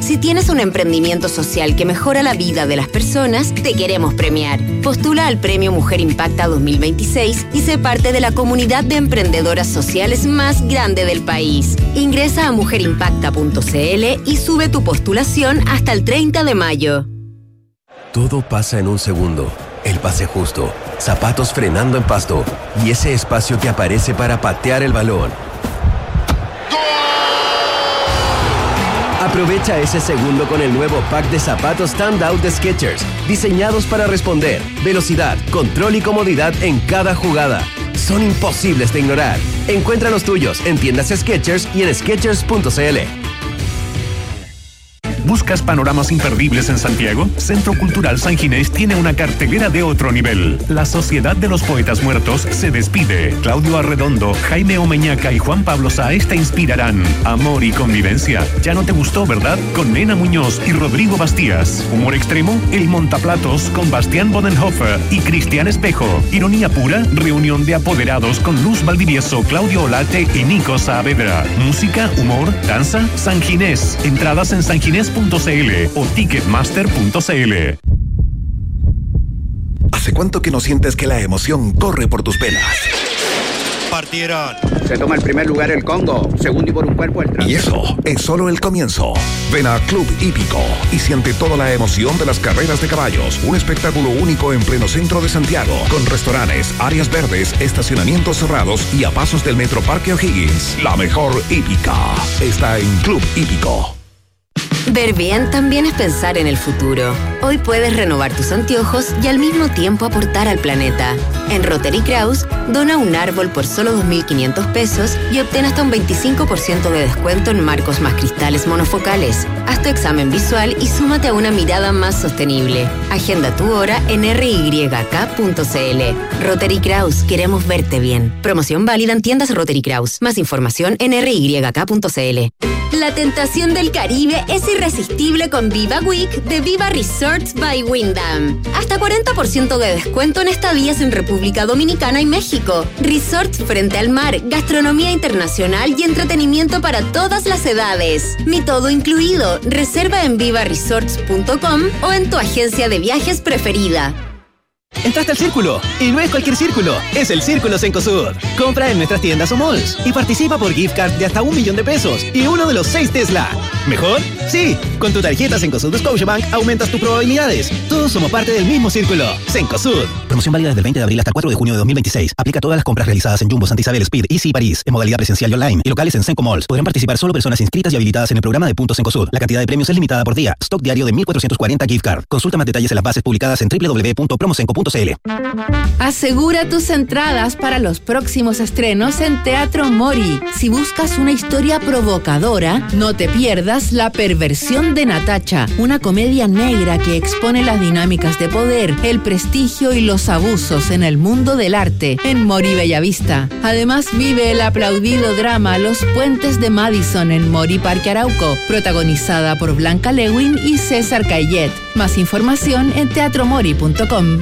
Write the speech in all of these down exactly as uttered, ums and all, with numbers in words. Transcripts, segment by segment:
Si tienes un emprendimiento social que mejora la vida de las personas, te queremos premiar. Postula al Premio Mujer Impacta dos mil veintiséis y sé parte de la comunidad de emprendedoras sociales más grande del país. Ingresa a mujer impacta punto c l y sube tu postulación hasta el treinta de mayo. Todo pasa en un segundo. El pase justo, zapatos frenando en pasto y ese espacio que aparece para patear el balón. Aprovecha ese segundo con el nuevo pack de zapatos Standout de Skechers, diseñados para responder, velocidad, control y comodidad en cada jugada. Son imposibles de ignorar. Encuentra los tuyos en tiendas Skechers y en skechers punto c l. ¿Buscas panoramas imperdibles en Santiago? Centro Cultural San Ginés tiene una cartelera de otro nivel. La Sociedad de los Poetas Muertos se despide. Claudio Arredondo, Jaime Omeñaca y Juan Pablo Sáez te inspirarán. Amor y convivencia. ¿Ya no te gustó, verdad? Con Nena Muñoz y Rodrigo Bastías. Humor extremo, El Montaplatos con Bastián Bodenhofer y Cristian Espejo. Ironía pura, reunión de apoderados con Luz Valdivieso, Claudio Olate y Nico Saavedra. Música, humor, danza, San Ginés. Entradas en sanginés punto c l o ticketmaster punto c l. ¿Hace cuánto que no sientes que la emoción corre por tus venas? Partieron. Se toma el primer lugar el Congo, segundo y por un cuerpo el trans. Y eso es solo el comienzo. Ven a Club Hípico y siente toda la emoción de las carreras de caballos. Un espectáculo único en pleno centro de Santiago, con restaurantes, áreas verdes, estacionamientos cerrados y a pasos del Metro Parque O'Higgins. La mejor hípica está en Club Hípico. Ver bien también es pensar en el futuro. Hoy puedes renovar tus anteojos y al mismo tiempo aportar al planeta. En Rotary Kraus, dona un árbol por solo dos mil quinientos pesos y obtén hasta un veinticinco por ciento de descuento en marcos más cristales monofocales. Haz tu examen visual y súmate a una mirada más sostenible. Agenda tu hora en r y k punto c l. Rotary Kraus, queremos verte bien. Promoción válida en tiendas Rotary Kraus. Más información en r y k punto c l. La tentación del Caribe es irresistible con Viva Week de Viva Resorts by Wyndham. Hasta cuarenta por ciento de descuento en estadías en República Dominicana y México. Resorts frente al mar, gastronomía internacional y entretenimiento para todas las edades. Mi todo incluido. Reserva en viva resorts punto com o en tu agencia de viajes preferida. Entraste al Círculo, y no es cualquier círculo, es el Círculo Cencosud. Compra en nuestras tiendas o malls y participa por gift card de hasta un millón de pesos y uno de los seis Tesla. ¿Mejor? Sí, con tu tarjeta Cencosud Scotiabank aumentas tus probabilidades. Todos somos parte del mismo Círculo. Cencosud. Promoción válida desde el veinte de abril hasta el cuatro de junio de dos mil veintiséis. Aplica a todas las compras realizadas en Jumbo, Santa Isabel, Speed, Easy y París, en modalidad presencial y online, y locales en Cenco Malls. Podrán participar solo personas inscritas y habilitadas en el programa de Puntos Cencosud. La cantidad de premios es limitada por día. Stock diario de mil cuatrocientos cuarenta gift card. Consulta más detalles en las bases publicadas en doble u doble u doble u punto promocenco punto c l. Asegura tus entradas para los próximos estrenos en Teatro Mori. Si buscas una historia provocadora, no te pierdas La Perversión de Natacha, una comedia negra que expone las dinámicas de poder, el prestigio y los abusos en el mundo del arte en Mori Bellavista. Además, vive el aplaudido drama Los Puentes de Madison en Mori Parque Arauco, protagonizada por Blanca Lewin y César Caillet. Más información en teatro mori punto com.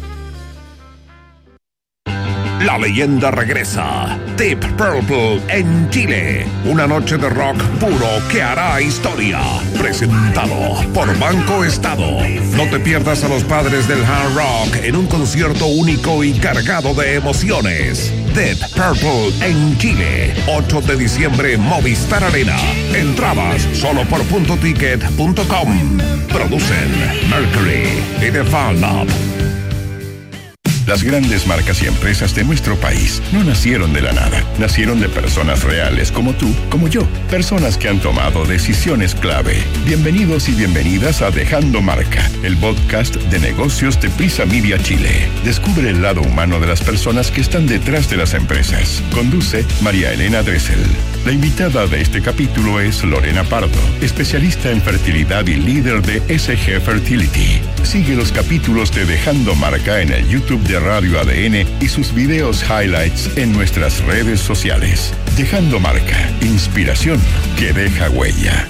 La leyenda regresa. Deep Purple en Chile. Una noche de rock puro que hará historia. Presentado por Banco Estado. No te pierdas a los padres del hard rock en un concierto único y cargado de emociones. Deep Purple en Chile. ocho de diciembre, Movistar Arena. Entradas solo por punto ticket punto com. Producen Mercury y The Fan Lab. Las grandes marcas y empresas de nuestro país no nacieron de la nada. Nacieron de personas reales como tú, como yo. Personas que han tomado decisiones clave. Bienvenidos y bienvenidas a Dejando Marca, el podcast de negocios de Prisa Media Chile. Descubre el lado humano de las personas que están detrás de las empresas. Conduce María Elena Dressel. La invitada de este capítulo es Lorena Pardo, especialista en fertilidad y líder de S G Fertility. Sigue los capítulos de Dejando Marca en el YouTube de Radio A D N y sus videos highlights en nuestras redes sociales. Dejando Marca, inspiración que deja huella.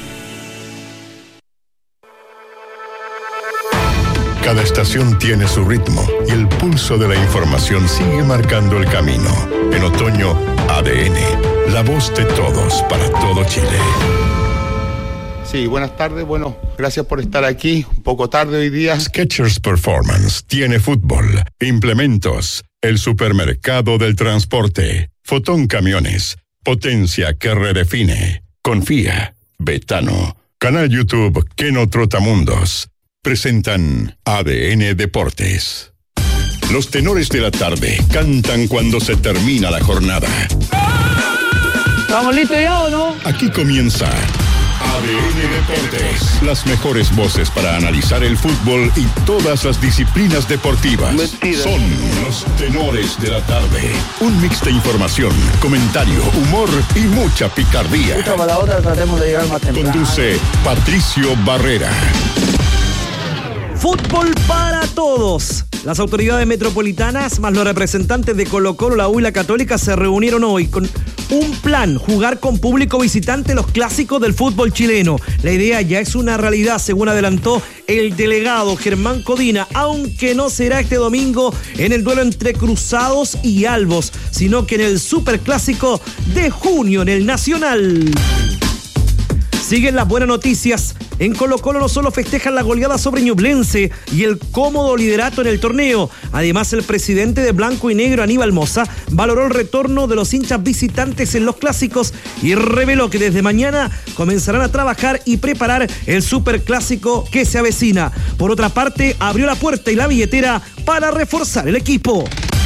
Cada estación tiene su ritmo y el pulso de la información sigue marcando el camino. En otoño, A D N, la voz de todos para todo Chile. Sí, buenas tardes. Bueno, gracias por estar aquí. Un poco tarde hoy día. Skechers Performance tiene fútbol, implementos, el supermercado del transporte, Fotón Camiones, potencia que redefine. Confía, Betano. Canal YouTube Keno Trotamundos. Presentan A D N Deportes. Los tenores de la tarde cantan cuando se termina la jornada. ¿Estamos listos ya o no? Aquí comienza A D N Deportes. Las mejores voces para analizar el fútbol y todas las disciplinas deportivas. Mentira. Son los tenores de la tarde. Un mix de información, comentario, humor y mucha picardía. Para la otra tratemos de llegar más temprano. Conduce Patricio Barrera. Fútbol para todos. Las autoridades metropolitanas más los representantes de Colo-Colo, la U y la Católica se reunieron hoy con un plan: jugar con público visitante los clásicos del fútbol chileno. La idea ya es una realidad, según adelantó el delegado Germán Codina, aunque no será este domingo en el duelo entre Cruzados y Albos, sino que en el superclásico de junio en el Nacional. Siguen las buenas noticias. En Colo-Colo no solo festejan la goleada sobre Ñublense y el cómodo liderato en el torneo. Además, el presidente de Blanco y Negro, Aníbal Mosa, valoró el retorno de los hinchas visitantes en los clásicos y reveló que desde mañana comenzarán a trabajar y preparar el superclásico que se avecina. Por otra parte, abrió la puerta y la billetera para reforzar el equipo.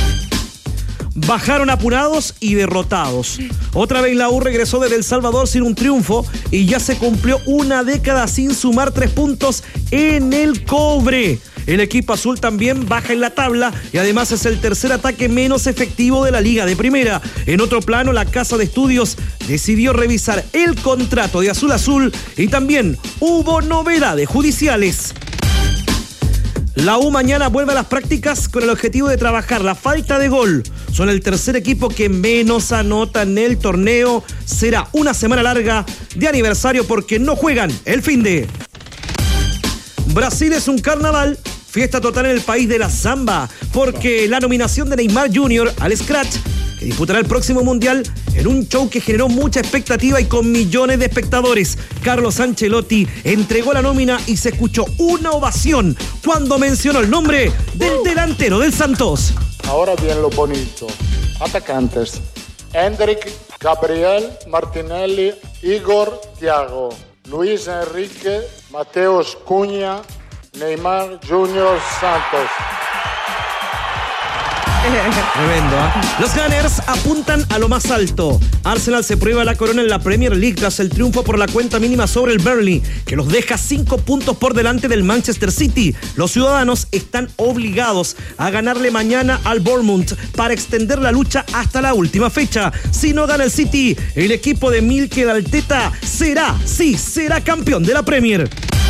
Bajaron apurados y derrotados. Otra vez la U regresó desde El Salvador sin un triunfo y ya se cumplió una década sin sumar tres puntos en el Cobre. El equipo azul también baja en la tabla y además es el tercer ataque menos efectivo de la Liga de Primera. En otro plano, la Casa de Estudios decidió revisar el contrato de Azul Azul y también hubo novedades judiciales. La U mañana vuelve a las prácticas con el objetivo de trabajar la falta de gol. Son el tercer equipo que menos anota en el torneo. Será una semana larga de aniversario porque no juegan el fin de. Brasil es un carnaval. Fiesta total en el país de la samba, porque la nominación de Neymar junior al Scratch, que disputará el próximo Mundial en un show que generó mucha expectativa y con millones de espectadores. Carlos Ancelotti entregó la nómina y se escuchó una ovación cuando mencionó el nombre del delantero del Santos. Ahora bien lo bonito. Atacantes: Hendrik, Gabriel, Martinelli, Igor, Thiago, Luis Enrique, Mateus Cunha, Neymar junior Santos. Tremendo, ¿eh? Los Gunners apuntan a lo más alto. Arsenal se prueba la corona en la Premier League tras el triunfo por la cuenta mínima sobre el Burnley, que los deja cinco puntos por delante del Manchester City. Los ciudadanos están obligados a ganarle mañana al Bournemouth para extender la lucha hasta la última fecha. Si no gana el City, el equipo de Mikel Arteta será, sí, será campeón de la Premier.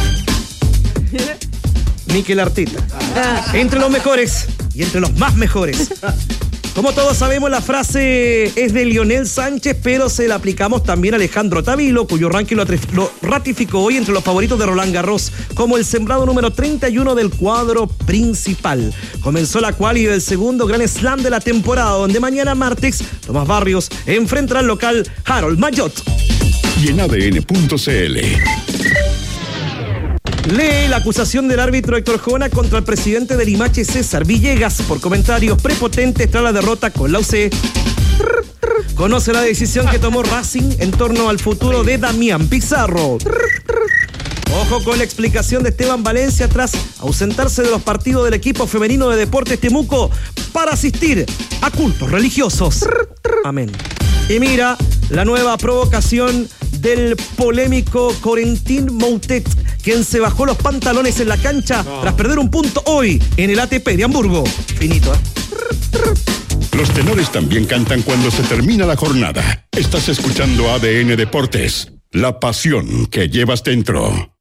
Mikel Arteta. Entre los mejores y entre los más mejores. Como todos sabemos, la frase es de Lionel Sánchez, pero se la aplicamos también a Alejandro Tavilo, cuyo ranking lo, lo ratificó hoy entre los favoritos de Roland Garros como el sembrado número treinta y uno del cuadro principal. Comenzó la quali del segundo Grand Slam de la temporada, donde mañana martes Tomás Barrios enfrentará al local Harold Mayot. Y en A D N punto C L. Lee la acusación del árbitro Héctor Jona contra el presidente del Limache, César Villegas, por comentarios prepotentes tras la derrota con la U C. Conoce la decisión que tomó Racing en torno al futuro de Damián Pizarro. Ojo con la explicación de Esteban Valencia tras ausentarse de los partidos del equipo femenino de Deportes Temuco para asistir a cultos religiosos. Amén. Y mira la nueva provocación del polémico Corentin Moutet, quien se bajó los pantalones en la cancha no. tras perder un punto hoy en el A T P de Hamburgo. Finito, ¿eh? Los tenores también cantan cuando se termina la jornada. Estás escuchando A D N Deportes, la pasión que llevas dentro.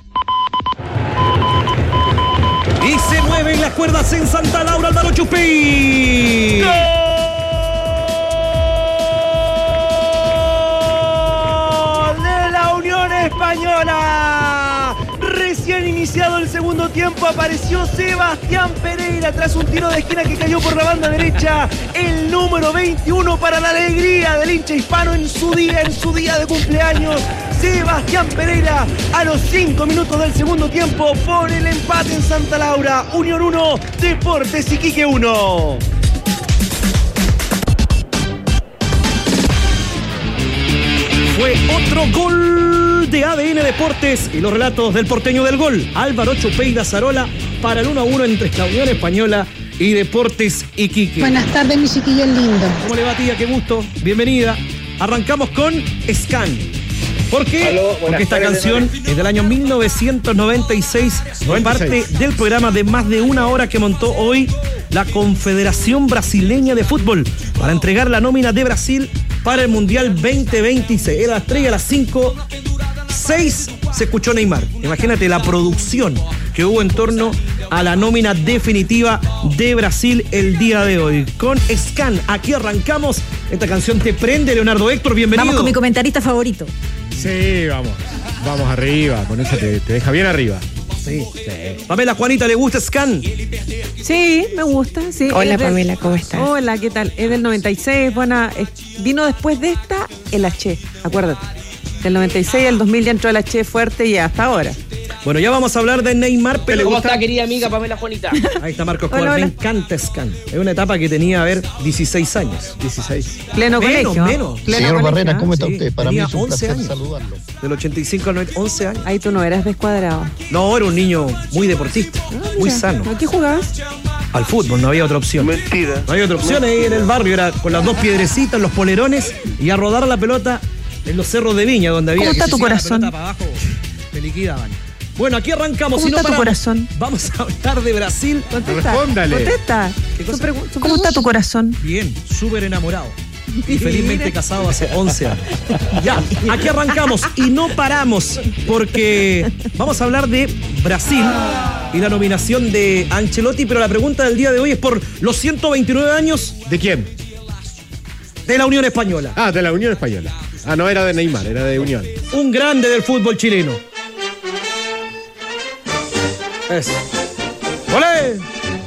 Y se mueven las cuerdas en Santa Laura, Álvaro Chupí. ¡No! Española. Recién iniciado el segundo tiempo apareció Sebastián Pereira tras un tiro de esquina que cayó por la banda derecha. El número veintiuno para la alegría del hincha hispano en su día, en su día de cumpleaños. Sebastián Pereira a los cinco minutos del segundo tiempo pone el empate en Santa Laura. Unión uno, Deportes Iquique uno. Fue otro gol de A D N Deportes y los relatos del porteño del gol, Álvaro Chupeida Zarola, para el uno a uno entre la Unión Española y Deportes Iquique. Buenas tardes, mi chiquillo lindo. ¿Cómo le va, tía? Qué gusto. Bienvenida. Arrancamos con Scan. ¿Por qué? Aló, Porque esta tardes, canción ¿no? es del año mil novecientos noventa y seis, fue parte del programa de más de una hora que montó hoy la Confederación Brasileña de Fútbol para entregar la nómina de Brasil para el Mundial veinte veintiséis. Era las tres a las cinco, seis se escuchó Neymar. Imagínate la producción que hubo en torno a la nómina definitiva de Brasil el día de hoy. Con Scan, aquí arrancamos. Esta canción te prende, Leonardo Héctor, bienvenido. Vamos con mi comentarista favorito. Sí, vamos. Vamos arriba. Con eso te, te deja bien arriba. Sí. sí. Pamela, Juanita, ¿le gusta Scan? Sí, me gusta. Sí. Hola, del... Pamela, ¿cómo estás? Hola, ¿qué tal? Es del noventa y seis, buena. Es... Vino después de esta el H, acuérdate. Del noventa y seis al dos mil ya entró el H fuerte y hasta ahora. Bueno, ya vamos a hablar de Neymar, pero... ¿Cómo está, querida amiga Pamela Juanita? Ahí está Marcos Cobar, me encanta Scan. Es una etapa que tenía, a ver, dieciséis años. dieciséis. Pleno menos, colegio. Menos, Pleno Señor colegio. Barrera, ¿cómo está Sí, usted? Para mí tenía es un once placer años. saludarlo. Del ochenta y cinco al noventa, once años. Ahí tú no eras descuadrado. No, era un niño muy deportista, Ah, muy mira. sano. ¿A qué jugabas? Al fútbol, no había otra opción. Mentira. No había otra opción ahí en el barrio, era con las dos piedrecitas, los polerones y a rodar la pelota en los cerros de Viña, donde había ¿Cómo que está si tu hacía la corazón? pelota para abajo, te liquidaban. Bueno, aquí arrancamos. ¿Cómo Si no está tu paramos, corazón? Vamos a hablar de Brasil. Contesta. Respóndale. Contesta. ¿Qué Su cosa? pregu- su- ¿Cómo está tu corazón? Bien, súper enamorado. Y felizmente casado hace once años. Ya, aquí arrancamos y no paramos porque vamos a hablar de Brasil y la nominación de Ancelotti, pero la pregunta del día de hoy es por los ciento veintinueve años ¿De quién? de la Unión Española. Ah, de la Unión Española. Ah, no era de Neymar, era de Unión. Un grande del fútbol chileno. Eso. ¡Olé!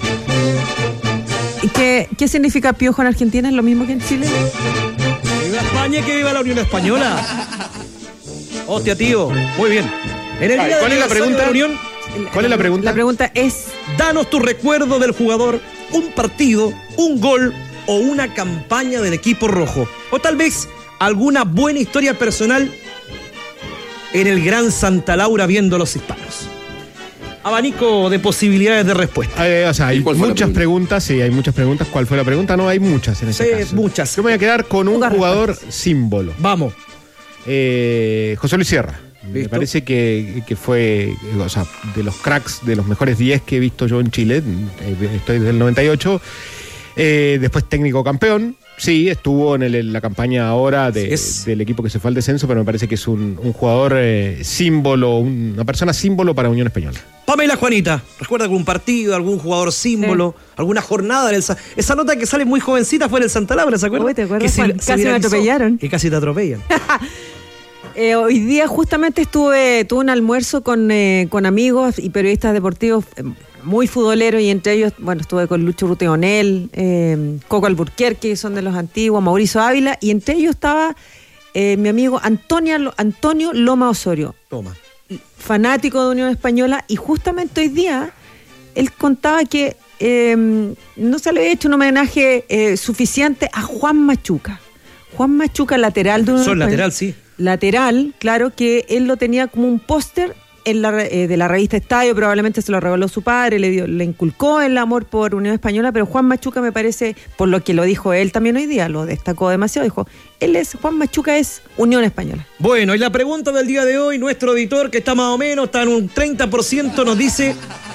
¿Y qué, qué significa piojo en Argentina? ¿Es lo mismo que en Chile? ¡Viva España y que viva la Unión Española! Hostia, tío. Muy bien. En el Ay, día ¿cuál del es la aniversario pregunta? de la Unión, ¿Cuál es la pregunta? La pregunta es... danos tu recuerdo del jugador, un partido, un gol o una campaña del equipo rojo. O tal vez alguna buena historia personal en el Gran Santa Laura viendo a los hispanos. Abanico de posibilidades de respuesta. Eh, o sea, hay cuál fue la muchas pregunta? preguntas, sí, hay muchas preguntas. ¿Cuál fue la pregunta? No, hay muchas en ese Sí, caso. muchas. Yo me voy a quedar con un Pocas jugador respuestas. símbolo. Vamos. Eh, José Luis Sierra. Me ¿Listo? parece que, que fue, eh, o sea, de los cracks, de los mejores diez que he visto yo en Chile. Eh, estoy desde el noventa y ocho. Eh, después técnico campeón. Sí, estuvo en, el- en la campaña ahora de- Es- del equipo que se fue al descenso, pero me parece que es un, un jugador eh, símbolo, un- una persona símbolo para Unión Española. Pamela, Juanita, ¿recuerda algún partido, algún jugador símbolo, alguna jornada? En el Sa- Esa nota que sale muy jovencita fue en el Santa Laura, ¿se acuerdan? Uy, ¿te acuerdas, Que se- Juan? se Casi me viralizó. atropellaron. Y casi te atropellan. Eh, hoy día justamente estuve, tuve un almuerzo con, eh, con amigos y periodistas deportivos eh, muy futboleros y entre ellos, bueno, estuve con Lucho Ruteonel, eh, Coco Alburquerque, que son de los antiguos, Mauricio Ávila, y entre ellos estaba eh, mi amigo Antonia, Antonio Loma Osorio, Toma. fanático de Unión Española, y justamente hoy día él contaba que eh, no se le había hecho un homenaje eh, suficiente a Juan Machuca. Juan Machuca, lateral de Unión Son Española. lateral, sí. Lateral, claro, que él lo tenía como un póster en la, re- eh, de la revista Estadio, probablemente se lo regaló su padre, le, dio, le inculcó el amor por Unión Española, pero Juan Machuca me parece, por lo que lo dijo él también hoy día, lo destacó demasiado, dijo, él es, Juan Machuca es Unión Española. Bueno, y la pregunta del día de hoy, nuestro editor, que está más o menos, está en un treinta por ciento, nos dice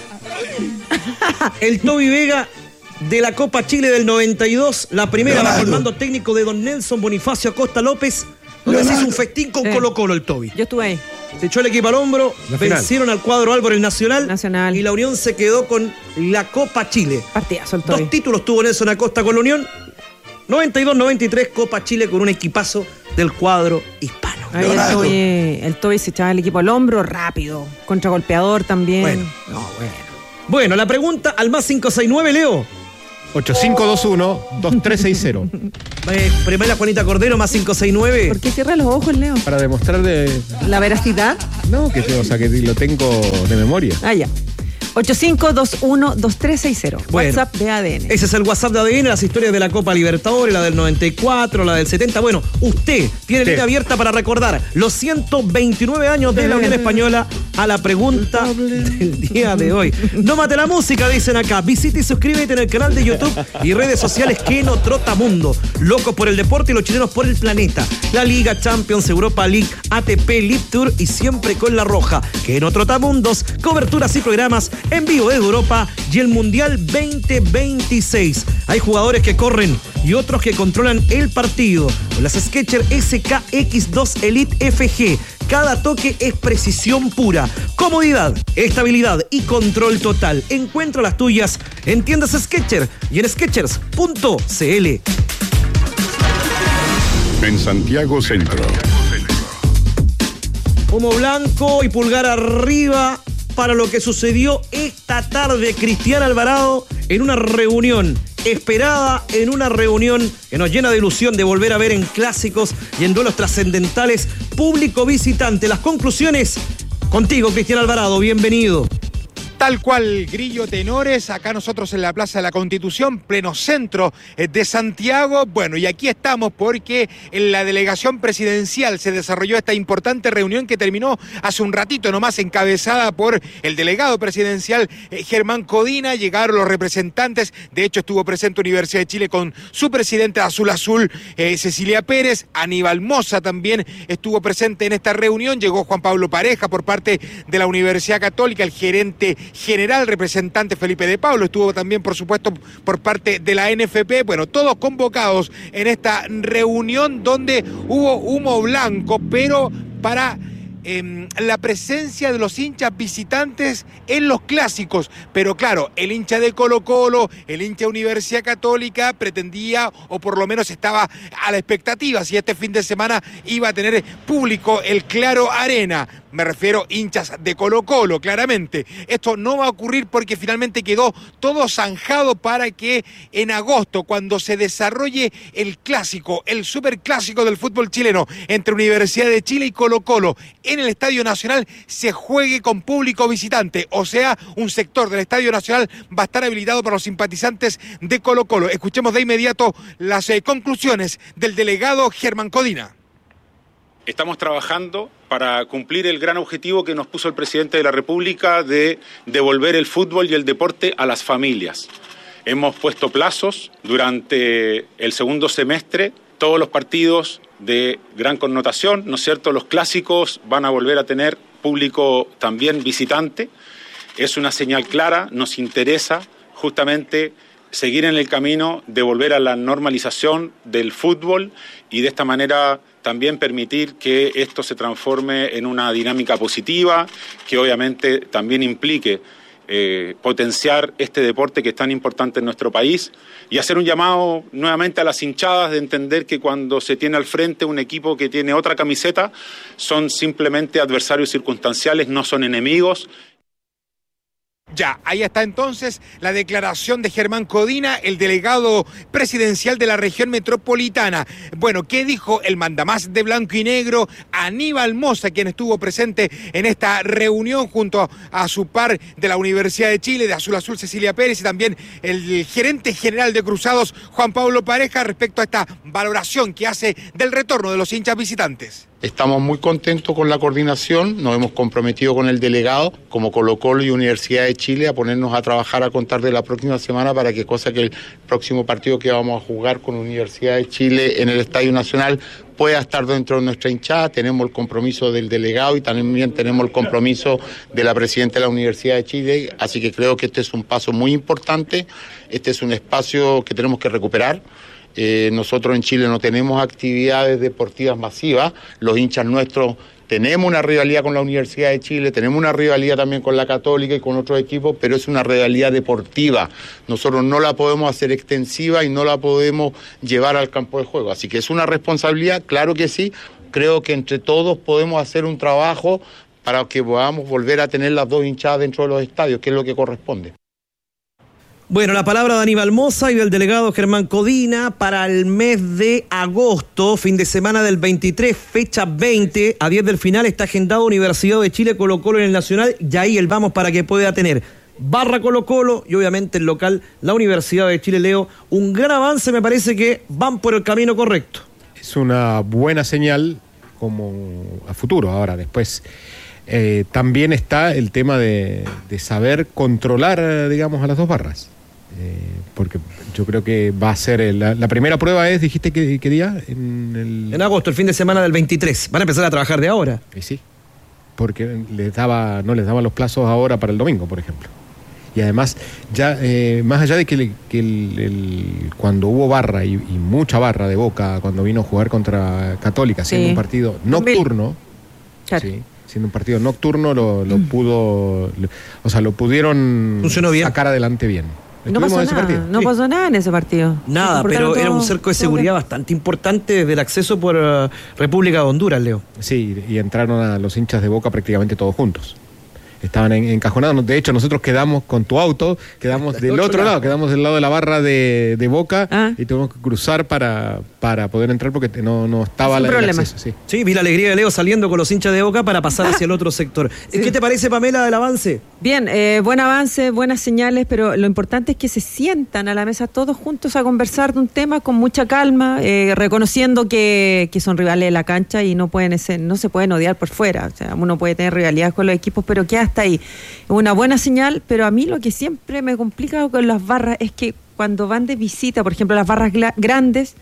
el Toby Vega de la Copa Chile del noventa y dos, la primera bajo el mando técnico de don Nelson Bonifacio Acosta López, donde se hizo un festín con Sí. Colo Colo el Toby. Yo estuve ahí. Se echó el equipo al hombro, La final. vencieron al cuadro Álvaro el Nacional, Nacional. y la Unión se quedó con la Copa Chile. Partidazo el Toby. Dos títulos tuvo Nelson Acosta con la Unión, noventa y dos noventa y tres Copa Chile con un equipazo del cuadro hispano. Ahí el Toby, el Toby se echaba el equipo al hombro rápido, contragolpeador también. Bueno. No, bueno. Bueno, la pregunta al más cinco seis nueve, Leo. ocho cinco dos uno dos tres seis cero. Eh, primera Juanita Cordero, más cinco seis nueve. ¿Por qué cierra los ojos, Leo? Para demostrar de... ¿La veracidad? No, que o sea, que lo tengo de memoria. Ah, ya. ocho cinco dos uno dos tres seis cero. Bueno, WhatsApp de A D N. Ese es el WhatsApp de A D N, las historias de la Copa Libertadores, la del noventa y cuatro, la del setenta. Bueno, usted tiene línea abierta para recordar los ciento veintinueve años de la Unión Española a la pregunta del día de hoy. No mate la música, dicen acá. Visita y suscríbete en el canal de YouTube y redes sociales Keno Trotamundo. Locos por el deporte y los chilenos por el planeta. La Liga, Champions, Europa League, A T P, League Tour y siempre con la roja. Keno Trotamundos, coberturas y programas en vivo desde Europa y el Mundial veinte veintiséis. Hay jugadores que corren y otros que controlan el partido. Con las Skechers S K X dos Elite F G. Cada toque es precisión pura. Comodidad, estabilidad y control total. Encuentra las tuyas en tiendas Skechers y en skechers punto c l. En Santiago Centro. Humo blanco y pulgar arriba para lo que sucedió esta tarde. Cristian Alvarado en una reunión esperada, en una reunión que nos llena de ilusión de volver a ver en clásicos y en duelos trascendentales público visitante. Las conclusiones contigo, Cristian Alvarado, bienvenido. Tal cual, Grillo Tenores, acá nosotros en la Plaza de la Constitución, pleno centro de Santiago. Bueno, y aquí estamos porque en la delegación presidencial se desarrolló esta importante reunión que terminó hace un ratito nomás, encabezada por el delegado presidencial eh, Germán Codina. Llegaron los representantes, de hecho estuvo presente Universidad de Chile con su presidente Azul Azul, eh, Cecilia Pérez. Aníbal Mosa también estuvo presente en esta reunión. Llegó Juan Pablo Pareja por parte de la Universidad Católica, el gerente general, representante Felipe de Pablo, estuvo también por supuesto por parte de la N F P. Bueno, todos convocados en esta reunión donde hubo humo blanco, pero para Eh, la presencia de los hinchas visitantes en los clásicos. Pero claro, el hincha de Colo Colo, el hincha de Universidad Católica pretendía, o por lo menos estaba a la expectativa, si este fin de semana iba a tener público el Claro Arena. Me refiero hinchas de Colo Colo, claramente. Esto no va a ocurrir porque finalmente quedó todo zanjado para que en agosto, cuando se desarrolle el clásico, el superclásico del fútbol chileno entre Universidad de Chile y Colo Colo, en el Estadio Nacional se juegue con público visitante. O sea, un sector del Estadio Nacional va a estar habilitado para los simpatizantes de Colo Colo. Escuchemos de inmediato las eh, conclusiones del delegado Germán Codina. Estamos trabajando para cumplir el gran objetivo que nos puso el presidente de la República de devolver el fútbol y el deporte a las familias. Hemos puesto plazos durante el segundo semestre. Todos los partidos de gran connotación, ¿no es cierto? Los clásicos van a volver a tener público también visitante. Es una señal clara, nos interesa justamente seguir en el camino de volver a la normalización del fútbol y de esta manera también permitir que esto se transforme en una dinámica positiva, que obviamente también implique eh, potenciar este deporte que es tan importante en nuestro país y hacer un llamado nuevamente a las hinchadas de entender que cuando se tiene al frente un equipo que tiene otra camiseta, son simplemente adversarios circunstanciales, no son enemigos. Ya, ahí está entonces la declaración de Germán Codina, el delegado presidencial de la región metropolitana. Bueno, ¿qué dijo el mandamás de blanco y negro, Aníbal Mosa, quien estuvo presente en esta reunión junto a su par de la Universidad de Chile, de Azul Azul, Cecilia Pérez, y también el gerente general de Cruzados, Juan Pablo Pareja, respecto a esta valoración que hace del retorno de los hinchas visitantes? Estamos muy contentos con la coordinación, nos hemos comprometido con el delegado, como Colo Colo y Universidad de Chile, a ponernos a trabajar a contar de la próxima semana para que cosa que el próximo partido que vamos a jugar con Universidad de Chile en el Estadio Nacional pueda estar dentro de nuestra hinchada. Tenemos el compromiso del delegado y también tenemos el compromiso de la presidenta de la Universidad de Chile, así que creo que este es un paso muy importante, este es un espacio que tenemos que recuperar. Eh, nosotros en Chile no tenemos actividades deportivas masivas, los hinchas nuestros tenemos una rivalidad con la Universidad de Chile, tenemos una rivalidad también con la Católica y con otros equipos, pero es una rivalidad deportiva. Nosotros no la podemos hacer extensiva y no la podemos llevar al campo de juego. Así que es una responsabilidad, claro que sí. Creo que entre todos podemos hacer un trabajo para que podamos volver a tener las dos hinchadas dentro de los estadios, que es lo que corresponde. Bueno, la palabra de Aníbal Mosa y del delegado Germán Codina para el mes de agosto, fin de semana del veintitrés, fecha veinte, a diez del final, está agendado Universidad de Chile Colo-Colo en el Nacional, y ahí el vamos para que pueda tener barra Colo-Colo y obviamente el local, la Universidad de Chile. Leo, un gran avance, me parece que van por el camino correcto. Es una buena señal como a futuro. Ahora, después eh, también está el tema de, de saber controlar, digamos, a las dos barras. Eh, porque yo creo que va a ser el, la, la primera prueba es, dijiste que qué día en, el... en agosto, el fin de semana del veintitrés. Van a empezar a trabajar de ahora. Eh, sí, porque les daba, no les daban los plazos ahora para el domingo, por ejemplo. Y además, ya eh, más allá de que, le, que el, el, cuando hubo barra y, y mucha barra de Boca cuando vino a jugar contra Católica, siendo sí. un partido nocturno, claro. sí, siendo un partido nocturno, lo, lo mm. pudo, lo, o sea, lo pudieron Funcionó bien. sacar adelante bien. No pasó, nada, no sí. pasó nada en ese partido. Nada, pero era un cerco de seguridad bastante importante desde el acceso por uh, República de Honduras, Leo. Sí, y entraron a los hinchas de Boca prácticamente todos juntos. Estaban en, encajonados. De hecho, nosotros quedamos con tu auto, quedamos del otro, otro lado. lado, quedamos del lado de la barra de, de Boca ah. y tuvimos que cruzar para, para poder entrar porque no, no estaba la, el acceso. Sí. sí, vi la alegría de Leo saliendo con los hinchas de Boca para pasar hacia el otro sector. Sí. ¿Qué te parece, Pamela, del avance? Bien, eh, buen avance, buenas señales, pero lo importante es que se sientan a la mesa todos juntos a conversar de un tema con mucha calma, eh, reconociendo que, que son rivales de la cancha y no pueden ser, no se pueden odiar por fuera. O sea, uno puede tener rivalidades con los equipos, pero que hasta ahí. Es una buena señal, pero a mí lo que siempre me complica con las barras es que cuando van de visita, por ejemplo, las barras grandes,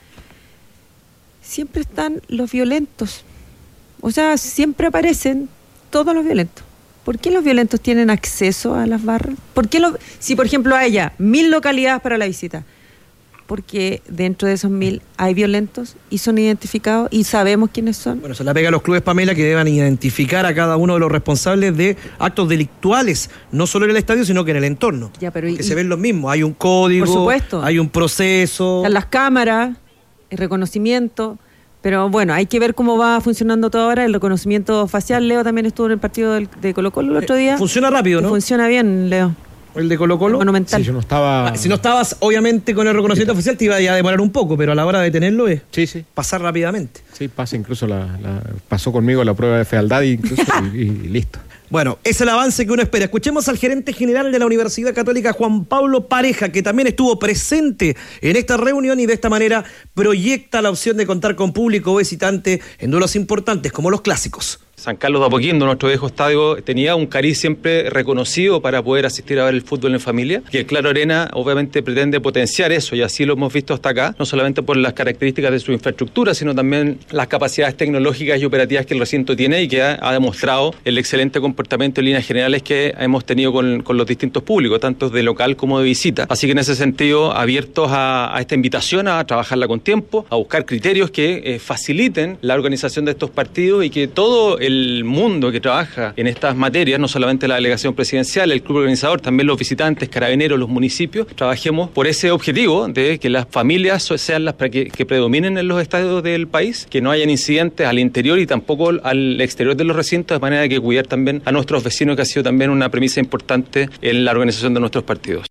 siempre están los violentos. O sea, siempre aparecen todos los violentos. ¿Por qué los violentos tienen acceso a las barras? ¿Por qué lo, si, por ejemplo, hay ya mil localidades para la visita? Porque dentro de esos mil hay violentos y son identificados y sabemos quiénes son. Bueno, se la pega a los clubes, Pamela, que deban identificar a cada uno de los responsables de actos delictuales, no solo en el estadio, sino que en el entorno. Ya, pero que y, se ven los mismos. Hay un código, por supuesto. Hay un proceso. Están las cámaras, el reconocimiento. Pero bueno, hay que ver cómo va funcionando todo ahora. El reconocimiento facial, Leo también estuvo en el partido del, de Colo-Colo el otro día. Funciona rápido, ¿no? Funciona bien, Leo. El de Colo-Colo. Monumental. Sí, yo no estaba... ah, si no estabas, obviamente, con el reconocimiento oficial te iba a demorar un poco, pero a la hora de tenerlo es sí, sí. pasar rápidamente. Sí, pasa incluso la, la pasó conmigo la prueba de fealdad incluso y, y listo. Bueno, es el avance que uno espera. Escuchemos al gerente general de la Universidad Católica, Juan Pablo Pareja, que también estuvo presente en esta reunión y de esta manera proyecta la opción de contar con público visitante en duelos importantes como los clásicos. San Carlos de Apoquindo, nuestro viejo estadio, tenía un cariz siempre reconocido para poder asistir a ver el fútbol en familia, y el Claro Arena obviamente pretende potenciar eso, y así lo hemos visto hasta acá, no solamente por las características de su infraestructura, sino también las capacidades tecnológicas y operativas que el recinto tiene y que ha, ha demostrado el excelente comportamiento en líneas generales que hemos tenido con, con los distintos públicos, tanto de local como de visita. Así que en ese sentido, abiertos a, a esta invitación a trabajarla con tiempo, a buscar criterios que eh, faciliten la organización de estos partidos y que todo el el mundo que trabaja en estas materias, no solamente la delegación presidencial, el club organizador, también los visitantes, carabineros, los municipios, trabajemos por ese objetivo de que las familias sean las que, que predominen en los estadios del país, que no hayan incidentes al interior y tampoco al exterior de los recintos, de manera que cuidar también a nuestros vecinos, que ha sido también una premisa importante en la organización de nuestros partidos.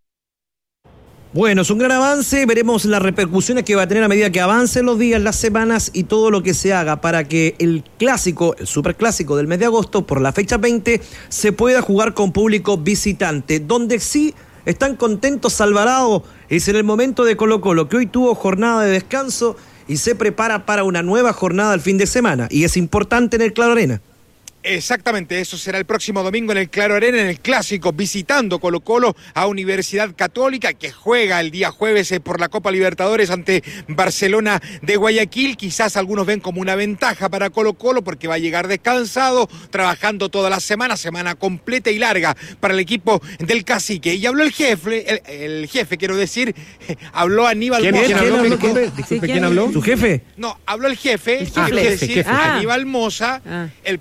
Bueno, es un gran avance, veremos las repercusiones que va a tener a medida que avancen los días, las semanas y todo lo que se haga para que el clásico, el superclásico del mes de agosto, por la fecha veinte, se pueda jugar con público visitante. Donde sí están contentos Alvarado es en el momento de Colo-Colo, que hoy tuvo jornada de descanso y se prepara para una nueva jornada el fin de semana, y es importante en el Claro Arena. Exactamente, eso será el próximo domingo en el Claro Arena, en el Clásico, visitando Colo-Colo a Universidad Católica, que juega el día jueves por la Copa Libertadores ante Barcelona de Guayaquil. Quizás algunos ven como una ventaja para Colo-Colo porque va a llegar descansado, trabajando toda la semana, semana completa y larga para el equipo del Cacique. Y habló el jefe, el, el jefe, quiero decir, habló Aníbal ¿Quién, Mosa. ¿quién habló? ¿Quién, quién, ¿quién, disculpe, ¿quién habló? ¿Su jefe? No, habló el jefe, el jefe, quiero jefe, decir, jefe. Aníbal Mosa, Ah. el presidente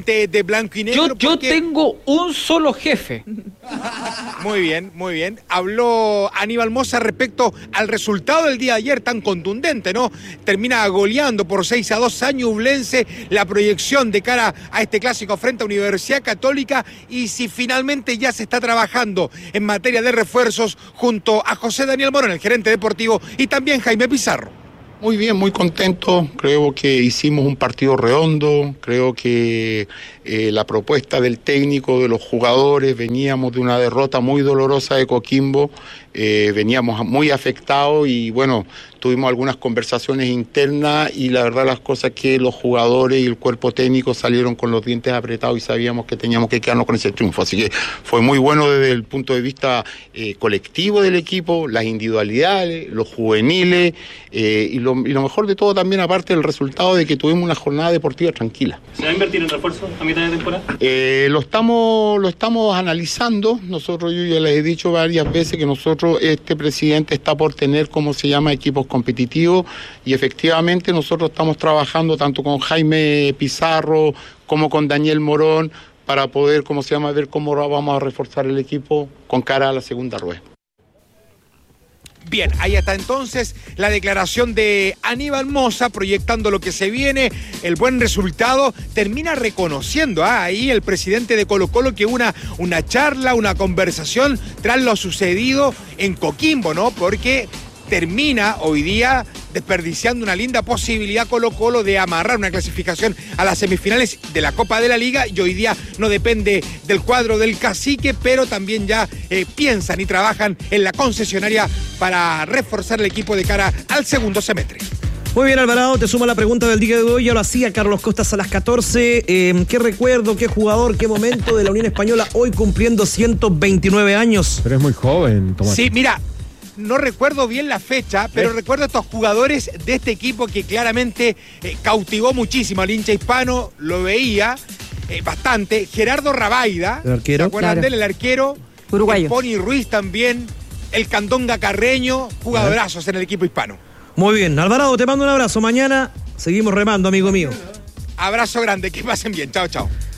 gente de blanco y negro. Yo, yo porque... tengo un solo jefe. Muy bien, muy bien. Habló Aníbal Mosa respecto al resultado del día de ayer tan contundente, ¿no? Termina goleando por seis a dos a Ñublense, la proyección de cara a este clásico frente a Universidad Católica, y si finalmente ya se está trabajando en materia de refuerzos junto a José Daniel Morón, el gerente deportivo, y también Jaime Pizarro. Muy bien, muy contento. Creo que hicimos un partido redondo. Creo que eh, la propuesta del técnico, de los jugadores, veníamos de una derrota muy dolorosa de Coquimbo. Eh, veníamos muy afectados y bueno, tuvimos algunas conversaciones internas y la verdad las cosas que los jugadores y el cuerpo técnico salieron con los dientes apretados y sabíamos que teníamos que quedarnos con ese triunfo. Así que fue muy bueno desde el punto de vista eh, colectivo del equipo, las individualidades, los juveniles eh, y, lo, y lo mejor de todo también, aparte del resultado de que tuvimos una jornada deportiva tranquila. ¿Se va a invertir en refuerzo a mitad de temporada? Eh, lo estamos, lo estamos analizando. Nosotros, yo ya les he dicho varias veces que nosotros, este presidente está por tener, como se llama, equipos competitivos, y efectivamente nosotros estamos trabajando tanto con Jaime Pizarro como con Daniel Morón para poder, como se llama, ver cómo vamos a reforzar el equipo con cara a la segunda rueda. Bien, ahí está entonces la declaración de Aníbal Mosa proyectando lo que se viene, el buen resultado. Termina reconociendo ah, ahí el presidente de Colo-Colo que una, una charla, una conversación tras lo sucedido en Coquimbo, ¿no? Porque termina hoy día desperdiciando una linda posibilidad Colo-Colo de amarrar una clasificación a las semifinales de la Copa de la Liga, y hoy día no depende del cuadro del cacique, pero también ya eh, piensan y trabajan en la concesionaria para reforzar el equipo de cara al segundo semestre. Muy bien, Alvarado, te suma la pregunta del día de hoy. Ya lo hacía Carlos Costas a las catorce. Eh, ¿Qué recuerdo, qué jugador, qué momento de la Unión Española hoy cumpliendo ciento veintinueve años? Pero es muy joven, Tomás. Sí, mira, no recuerdo bien la fecha, pero ¿Eh? recuerdo a estos jugadores de este equipo que claramente eh, cautivó muchísimo al hincha hispano, lo veía eh, bastante. Gerardo Rabaida, ¿el arquero? ¿Se acuerdan Claro. de él? El arquero. Uruguayo. El Pony Ruiz también, el Candonga Carreño, jugadorazos en el equipo hispano. Muy bien, Alvarado, te mando un abrazo. Mañana seguimos remando, amigo mío. Abrazo grande, que pasen bien. Chao, chao.